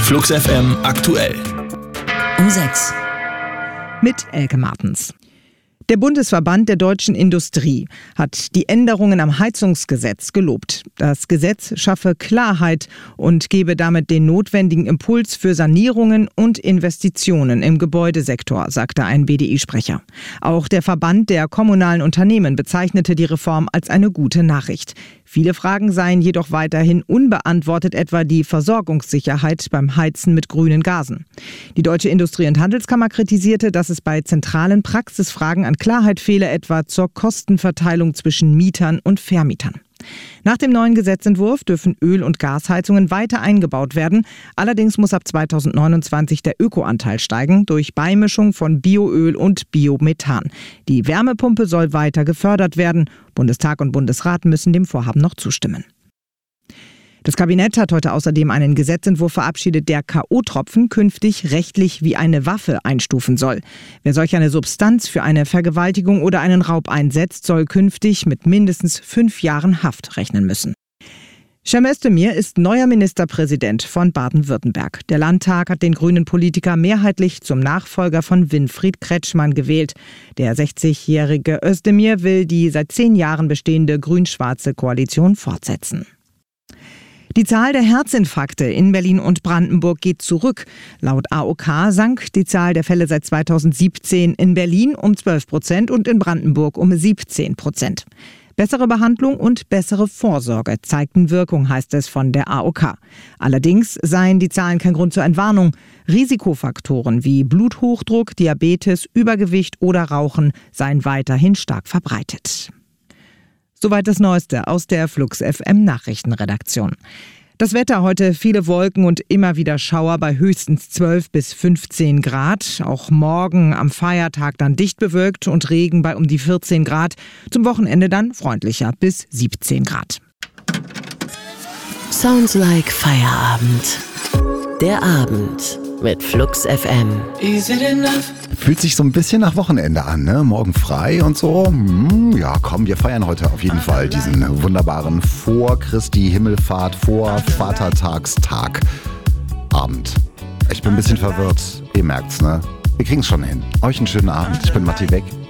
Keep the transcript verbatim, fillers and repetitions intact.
Flux F M aktuell. Um sechs. Mit Elke Martens. Der Bundesverband der deutschen Industrie hat die Änderungen am Heizungsgesetz gelobt. Das Gesetz schaffe Klarheit und gebe damit den notwendigen Impuls für Sanierungen und Investitionen im Gebäudesektor, sagte ein B D I-Sprecher. Auch der Verband der kommunalen Unternehmen bezeichnete die Reform als eine gute Nachricht. Viele Fragen seien jedoch weiterhin unbeantwortet, etwa die Versorgungssicherheit beim Heizen mit grünen Gasen. Die Deutsche Industrie- und Handelskammer kritisierte, dass es bei zentralen Praxisfragen an Klarheit fehle, etwa zur Kostenverteilung zwischen Mietern und Vermietern. Nach dem neuen Gesetzentwurf dürfen Öl- und Gasheizungen weiter eingebaut werden. Allerdings muss ab zweitausendneunundzwanzig der Ökoanteil steigen durch Beimischung von Bioöl und Biomethan. Die Wärmepumpe soll weiter gefördert werden. Bundestag und Bundesrat müssen dem Vorhaben noch zustimmen. Das Kabinett hat heute außerdem einen Gesetzentwurf verabschiedet, der K O-Tropfen künftig rechtlich wie eine Waffe einstufen soll. Wer solch eine Substanz für eine Vergewaltigung oder einen Raub einsetzt, soll künftig mit mindestens fünf Jahren Haft rechnen müssen. Cem Özdemir ist neuer Ministerpräsident von Baden-Württemberg. Der Landtag hat den grünen Politiker mehrheitlich zum Nachfolger von Winfried Kretschmann gewählt. Der sechzigjährige Özdemir will die seit zehn Jahren bestehende grün-schwarze Koalition fortsetzen. Die Zahl der Herzinfarkte in Berlin und Brandenburg geht zurück. Laut A O K sank die Zahl der Fälle seit zweitausendsiebzehn in Berlin um zwölf Prozent und in Brandenburg um siebzehn Prozent. Bessere Behandlung und bessere Vorsorge zeigten Wirkung, heißt es von der A O K. Allerdings seien die Zahlen kein Grund zur Entwarnung. Risikofaktoren wie Bluthochdruck, Diabetes, Übergewicht oder Rauchen seien weiterhin stark verbreitet. Soweit das Neueste aus der Flux F M Nachrichtenredaktion. Das Wetter heute: viele Wolken und immer wieder Schauer bei höchstens zwölf bis fünfzehn Grad. Auch morgen am Feiertag dann dicht bewölkt und Regen bei um die vierzehn Grad. Zum Wochenende dann freundlicher bis siebzehn Grad. Sounds like Feierabend. Der Abend mit Flux F M. Fühlt sich so ein bisschen nach Wochenende an, ne? Morgen frei und so. Hm, ja, komm, wir feiern heute auf jeden Fall diesen wunderbaren vor Christi Himmelfahrt, vor Vatertagstag Abend. Ich bin ein bisschen verwirrt. Ihr merkt's, ne? Wir kriegen's schon hin. Euch einen schönen Abend. Ich bin Matti Weg.